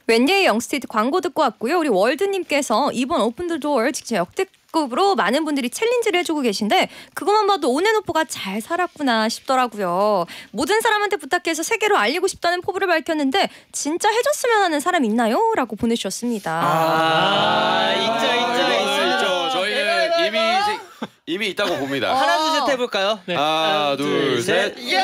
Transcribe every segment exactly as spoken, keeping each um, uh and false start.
웬디의 영스테이트 광고 듣고 왔고요. 우리 월드님께서 이번 오픈 더 도어 직접 역대급으로 많은 분들이 챌린지를 해주고 계신데 그것만 봐도 온앤오프가 잘 살았구나 싶더라고요. 모든 사람한테 부탁해서 세계로 알리고 싶다는 포부를 밝혔는데 진짜 해줬으면 하는 사람 있나요? 라고 보내주셨습니다. 아, 있죠, 있죠, 있죠. 있죠. 저희는 이미 이미 있다고 봅니다. 하나 둘 셋 해볼까요? 네. 하나 둘 셋. 예!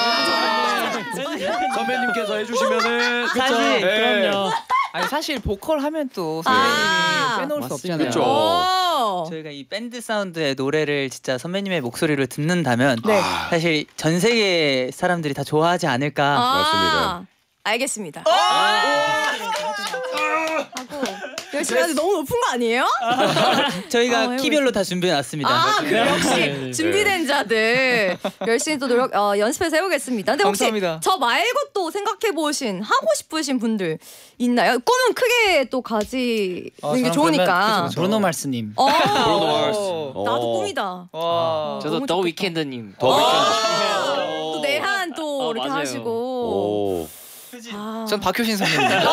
선배님께서 해주시면은 사실 네. 그럼요. 아니 사실 보컬 하면 또 선배님이 아 빼놓을 수 없잖아요. 그쵸. 오. 저희가 이 밴드 사운드의 노래를 진짜 선배님의 목소리로 듣는다면 네. 사실 전 세계 사람들이 다 좋아하지 않을까. 아, 맞습니다. 알겠습니다. 하고 열심히 하는데 너무 높은 거 아니에요? 저희가 어, 키별로 다 준비해놨습니다. 아, 그 네. 역시 준비된 자들 열심히 또 노력 어, 연습해서 해보겠습니다. 근데 혹시 감사합니다. 저 말고 또 생각해 보신 하고 싶으신 분들 있나요? 꿈은 크게 또 가지는 아, 게 저는 좋으니까. 그러면 그쵸, 브루노 마스님. 어, 브루노 마스. 나도 어. 꿈이다. 와. 어, 저도 너무 더 좋겠다. 위켄드님. 더 위켄드. 아, 또 내한 또 어, 이렇게 맞아요. 하시고. 오. 아. 전 박효신 선배입니다.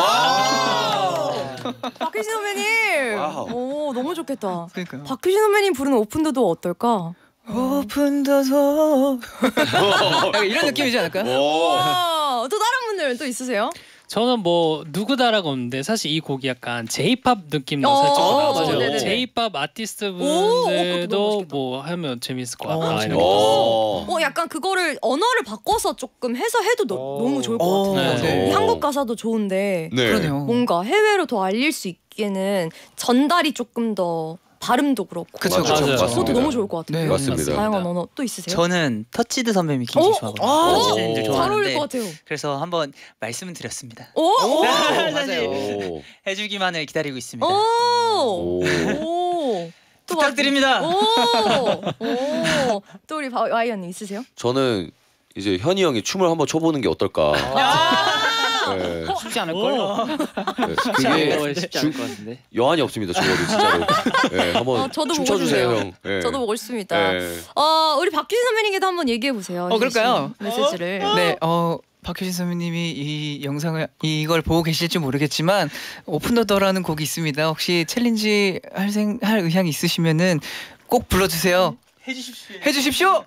박효신 선배님. 와우. 오 너무 좋겠다. 그러니까요. 박효신 선배님 부르는 오픈더도 어떨까? 오픈 더 도어. 약간 이런 느낌이지 않을까요? 오. 와, 또 다른 분들은 또 있으세요? 저는 뭐 누구다라고 없는데 사실 이 곡이 약간 J-팝 느낌도 어, 살짝 어, 나죠. 네네네. J-팝 아티스트 오, 어, 그것도 너무 분들도 멋있겠다. 뭐 하면 재밌을 것 어, 같다. 이런 재밌겠다. 거. 오. 어 약간 그거를 언어를 바꿔서 조금 해서 해도 너, 오. 너무 좋을 것 오, 같아요. 네. 이 한국 가사도 좋은데 네. 그러네요. 뭔가 해외로 더 알릴 수 있게는 전달이 조금 더 발음도 그렇고 그쵸, 맞아요. 그쵸, 맞아요. 그쵸. 그것도 너무 좋을 것 같아요. 네, 맞습니다. 다양한 언어 또 있으세요? 저는 터치드 선배님이 굉장히 오! 좋아하거든요. 아, 터치드님들 오. 잘 어울릴 좋아하는데 것 같아요. 그래서 한번 말씀을 드렸습니다. 오! 오! 사실 오. 해주기만을 기다리고 있습니다. 오! 오. 오! 또 부탁드립니다. 오! 오! 또 우리 바- 와이언님 있으세요? 저는 이제 현이 형이 춤을 한번 춰보는 게 어떨까. 네. 쉽지 않을 걸. 네. 그게 쉽지 않을 것 같은데. 여한이 없습니다. 적어도 진짜로. 네, 한번 어, 저도 보고 춤춰주세요, 싶네요. 형. 네. 저도 보고 싶습니다. 네. 어, 우리 박규진 선배님께도 한번 얘기해 보세요. 어, 그럴까요? 메시지를. 네, 어 박효신 선배님이 이 영상을 이걸 보고 계실지 모르겠지만 오픈 더 도어라는 곡이 있습니다. 혹시 챌린지 할, 생, 할 의향이 있으시면은 꼭 불러주세요. 해주십시오. 해주십시오.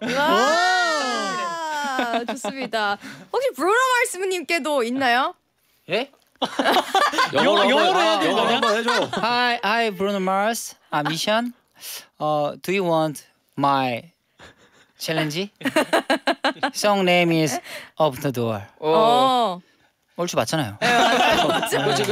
와, 좋습니다. 혹시 브루노 마스님께도 있나요? 예? 영어로 영어로 해야 한번, 되는 영어로 거냐? 한번 해줘. Hi, hi, Bruno Mars. I'm Ishan. Uh, do you want my challenge? Song name is Open the Door. 어. 얼추 맞잖아요. 네, 맞아요. 그렇지,